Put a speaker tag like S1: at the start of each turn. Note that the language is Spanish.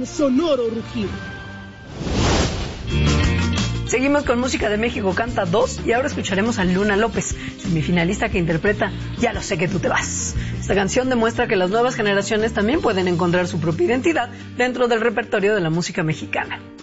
S1: sonoro rugir.
S2: Seguimos con música de México Canta 2 y ahora escucharemos a Luna López, semifinalista que interpreta Ya lo sé que tú te vas. Esta canción demuestra que las nuevas generaciones también pueden encontrar su propia identidad dentro del repertorio de la música mexicana.